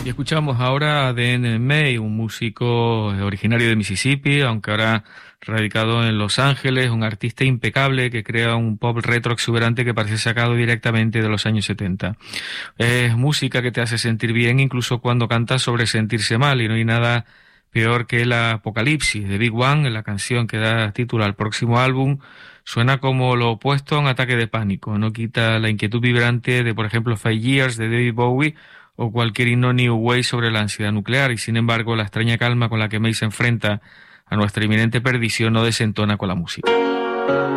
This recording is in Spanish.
Y escuchamos ahora a Dan May, un músico originario de Mississippi, aunque ahora radicado en Los Ángeles, un artista impecable que crea un pop retro exuberante que parece sacado directamente de los años 70. Es música que te hace sentir bien incluso cuando canta sobre sentirse mal, y no hay nada peor que el Apocalipsis de Big One, la canción que da título al próximo álbum. Suena como lo opuesto a un ataque de pánico, no quita la inquietud vibrante de, por ejemplo, 5 Years de David Bowie o cualquier himno New Way sobre la ansiedad nuclear, y sin embargo la extraña calma con la que May se enfrenta a nuestra inminente perdición no desentona con la música.